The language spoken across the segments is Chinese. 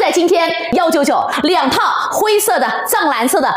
在今天199，2套灰色的、藏蓝色的。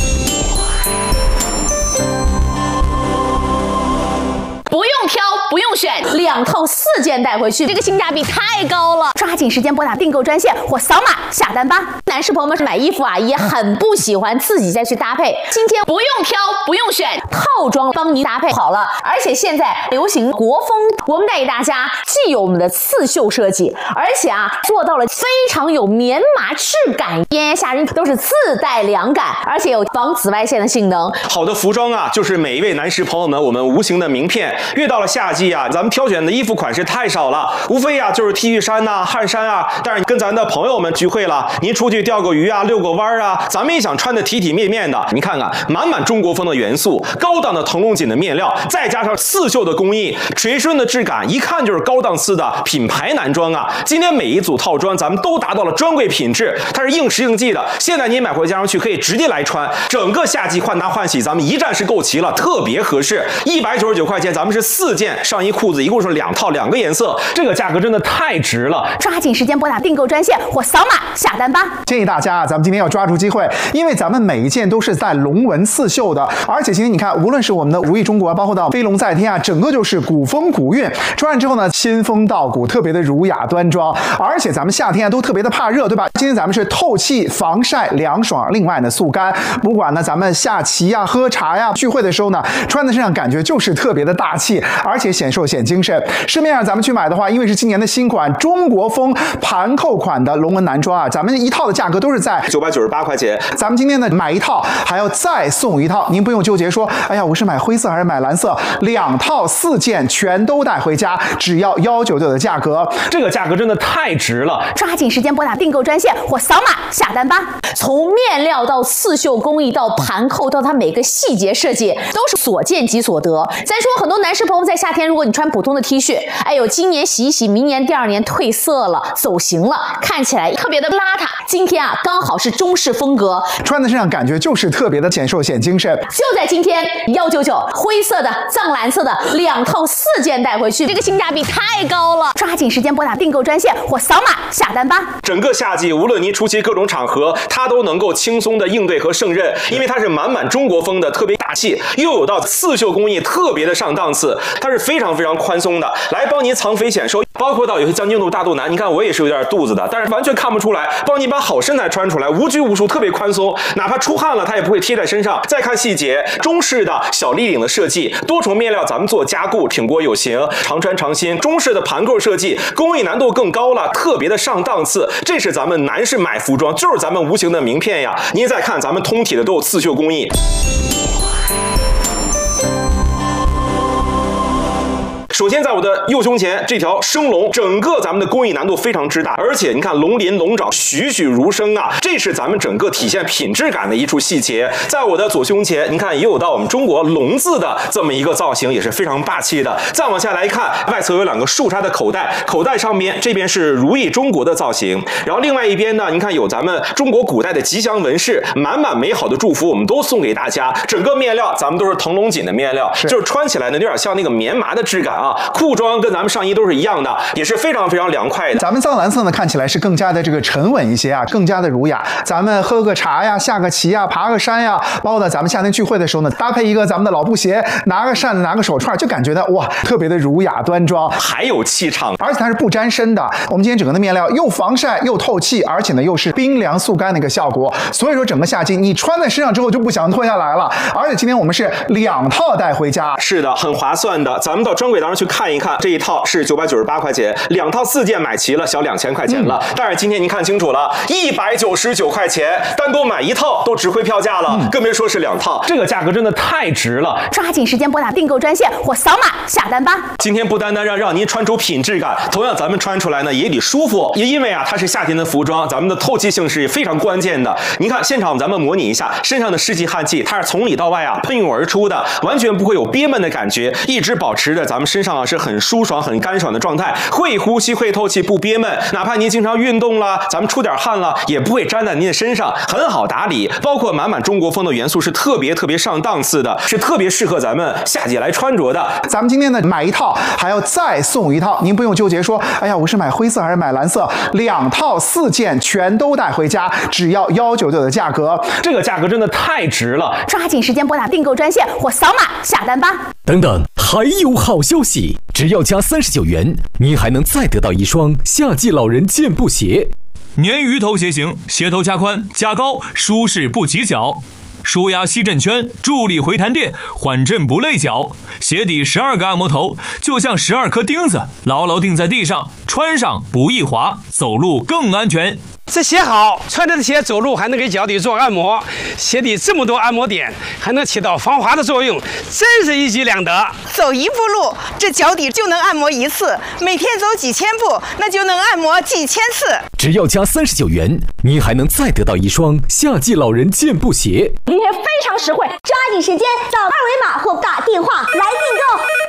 不用挑，不用选，2套4件带回去，这个性价比太高了！抓紧时间拨打订购专线或扫码下单吧。男士朋友们买衣服啊，也很不喜欢自己再去搭配，今天不用挑，不用选，套装帮您搭配好了。而且现在流行国风，我们带给大家既有我们的刺绣设计，而且啊做到了非常有棉麻质感，炎炎夏日都是自带凉感，而且有防紫外线的性能。 好的服装啊，就是每一位男士朋友们我们无形的名片。越到了夏季啊，咱们挑选的衣服款式太少了，无非啊就是 T 恤衫呐、汗衫啊。但是跟咱的朋友们聚会了，您出去钓个鱼啊、遛个弯啊，咱们也想穿的体体面面的。你看看，满满中国风的元素，高档的腾龙锦的面料，再加上刺绣的工艺，垂顺的质感，一看就是高档次的品牌男装啊。今天每一组套装咱们都达到了专柜品质，它是应时应季的。现在您买回家上去可以直接来穿，整个夏季换搭换洗咱们一站式购齐了，特别合适。199块钱，咱们是4件上衣裤子，一共是2套2个颜色，这个价格真的太值了！ 抓紧时间拨打订购专线或扫码下单吧。 建议大家啊，咱们今天要抓住机会，因为咱们每一件都是带龙纹刺绣的，而且今天你看，无论是我们的如意中国，包括到飞龙在天啊，整个就是古风古韵。穿上之后呢，新风道骨，特别的儒雅端庄。而且咱们夏天啊都特别的怕热，对吧？今天咱们是透气、防晒、凉爽，另外呢速干。不管呢咱们下棋呀、喝茶呀、聚会的时候呢，穿在身上感觉就是特别的大气，而且显瘦显精神。市面上咱们去买的话，因为是今年的新款中国风盘扣款的龙纹男装啊，咱们一套的价格都是在 998块钱。 咱们今天呢买一套还要再送一套，您不用纠结说，哎呀，我是买灰色还是买蓝色，2套4件全都带回家，只要199的价格， 这个价格真的太值了！ 抓紧时间拨打订购专线或扫码下单吧。从面料到刺绣工艺到盘扣到它每个细节设计，都是所见即所得。再说很多男士朋友在夏天，如果你穿普通的 T 恤，哎呦，今年洗一洗，明年第2年褪色了，走形了，看起来特别的邋遢。今天啊，刚好是中式风格， 穿在身上感觉就是特别的显瘦显精神。 就在今天199，灰色的、藏蓝色的2套4件带回去，这个性价比太高了！抓紧时间拨打订购专线或扫码下单吧。 整个夏季，无论您出席各种场合，它都能够轻松的应对和胜任，因为它是满满中国风的，特别大气，又有到刺绣工艺，特别的上档次，它是非常非常宽松的，来帮您藏肥显瘦。包括到有些将军肚、大肚腩，你看我也是有点肚子的，但是完全看不出来，帮你把好身材穿出来，无拘无束，特别宽松，哪怕出汗了，它也不会贴在身上。再看细节，中式的小立领的设计，多重面料咱们做加固，挺过有型，常穿常新。中式的盘扣设计，工艺难度更高了，特别的上档次。这是咱们男士买服装，就是咱们无形的名片呀。您再看，咱们通体的都有刺绣工艺。首先，在我的右胸前这条生龙，整个咱们的工艺难度非常之大，而且你看龙鳞龙爪栩栩如生啊，这是咱们整个体现品质感的一处细节。在我的左胸前，你看也有到我们中国龙字的这么一个造型，也是非常霸气的。再往下来看，外侧有2个竖插的口袋，口袋上边这边是如意中国的造型，然后另外一边呢，你看有咱们中国古代的吉祥纹饰，满满美好的祝福，我们都送给大家。整个面料咱们都是腾龙锦的面料，就是穿起来呢有点像那个棉麻的质感啊。裤装跟咱们上衣都是一样的，也是非常非常凉快的。 咱们藏蓝色呢看起来是更加的这个沉稳一些啊，更加的儒雅。咱们喝个茶呀、下个棋呀、爬个山呀，包括呢咱们夏天聚会的时候呢，搭配一个咱们的老布鞋，拿个扇子、拿个手串，就感觉到哇，特别的儒雅端庄， 还有气场， 而且它是不沾身的。我们今天整个的面料又防晒又透气，而且呢又是冰凉速干的一个效果，所以说整个夏季你穿在身上之后就不想脱下来了。而且今天我们是2套带回家， 是的，很划算的。咱们到专柜当中去看一看，这一套是998块钱，2套4件买齐了，小2000块钱了。但是今天您看清楚了，199块钱，单独买1套都值回票价了，更别说是2套，这个价格真的太值了！ 抓紧时间拨打订购专线或扫码下单吧。 今天不单单让您穿出品质感，同样咱们穿出来呢也得舒服，也因为啊它是夏天的服装，咱们的透气性是非常关键的。您看现场咱们模拟一下，身上的湿气汗气，它是从里到外啊喷涌而出的，完全不会有憋闷的感觉，一直保持着咱们身上上啊是很舒爽、很干爽的状态，会呼吸、会透气，不憋闷。哪怕您经常运动了，咱们出点汗了，也不会粘在您的身上，很好打理。包括满满中国风的元素是特别上档次的，是特别适合咱们夏季来穿着的。 咱们今天呢买一套还要再送一套，您不用纠结说，哎呀，我是买灰色还是买蓝色，2套4件全都带回家，只要199的价格， 这个价格真的太值了！ 抓紧时间拨打订购专线或扫码下单吧。 等等，还有好消息！只要加39元，您还能再得到一双夏季老人健步鞋。 鲶鱼头鞋型，鞋头加宽加高，舒适不起脚。舒压吸震圈，助力回弹垫，缓震不累脚。鞋底12个按摩头，就像12颗钉子，牢牢钉在地上，穿上不易滑，走路更安全。 这鞋好，穿着的鞋走路还能给脚底做按摩，鞋底这么多按摩点，还能起到防滑的作用，真是一举两得。 走一步路，这脚底就能按摩1次，每天走几千步，那就能按摩几千次。 只要加39元，您还能再得到一双夏季老人健步鞋。 今天非常实惠，抓紧时间扫2维码或打电话来订购。